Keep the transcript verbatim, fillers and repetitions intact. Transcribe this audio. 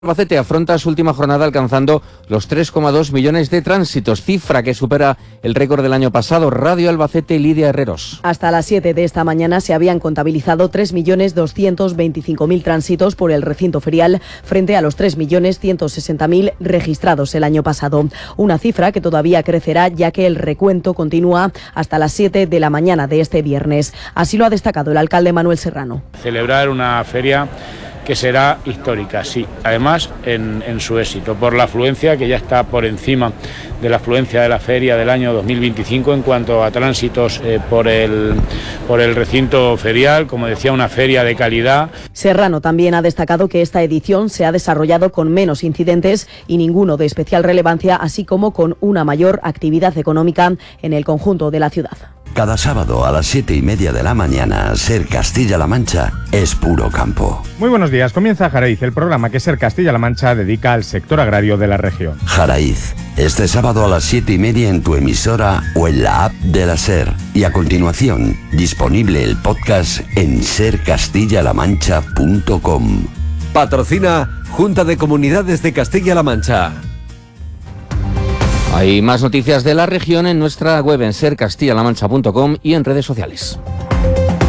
Albacete afronta su última jornada alcanzando los tres coma dos millones de tránsitos, cifra que supera el récord del año pasado. Radio Albacete, Lidia Herreros. Hasta las siete de esta mañana se habían contabilizado tres millones doscientos veinticinco mil tránsitos por el recinto ferial frente a los tres millones ciento sesenta mil registrados el año pasado. Una cifra que todavía crecerá ya que el recuento continúa hasta las siete de la mañana de este viernes. Así lo ha destacado el alcalde Manuel Serrano. Celebrar una feria que será histórica, sí, además en, en su éxito, por la afluencia que ya está por encima de la afluencia de la feria del año dos mil veinticinco en cuanto a tránsitos eh, por, el, por el recinto ferial, como decía, una feria de calidad. Serrano también ha destacado que esta edición se ha desarrollado con menos incidentes y ninguno de especial relevancia, así como con una mayor actividad económica en el conjunto de la ciudad. Cada sábado a las siete y media de la mañana, Ser Castilla-La Mancha es puro campo. Muy buenos días, comienza Jaraiz, el programa que Ser Castilla-La Mancha dedica al sector agrario de la región. Jaraiz, este sábado a las siete y media en tu emisora o en la app de la Ser. Y a continuación, disponible el podcast en ser castilla la mancha punto com. Patrocina Junta de Comunidades de Castilla-La Mancha. Hay más noticias de la región en nuestra web en ser castilla la mancha punto com y en redes sociales.